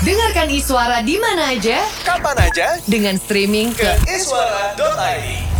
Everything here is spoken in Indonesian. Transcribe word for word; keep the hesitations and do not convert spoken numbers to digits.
Dengarkan Iswara di mana aja, Kapan aja dengan streaming ke iswara dot i d.